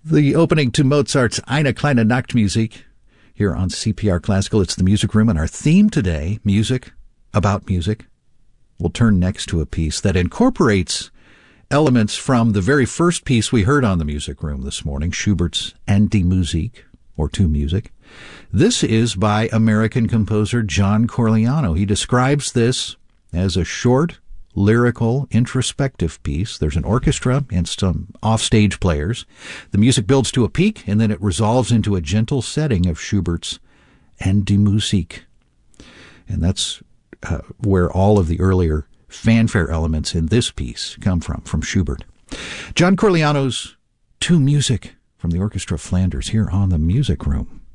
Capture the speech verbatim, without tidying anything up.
The opening to Mozart's Eine kleine Nachtmusik here on C P R Classical. It's the Music Room, and our theme today, music about music. We'll turn next to a piece that incorporates elements from the very first piece we heard on the Music Room this morning, Schubert's An die Musik, or To Music. This is by American composer John Corigliano. He describes this as a short, lyrical, introspective piece. There's an orchestra and some offstage players. The music builds to a peak, and then it resolves into a gentle setting of Schubert's An die Musik. And that's uh, where all of the earlier fanfare elements in this piece come from, from Schubert. John Corigliano's To Music from the Orchestra of Flanders here on the Music Room.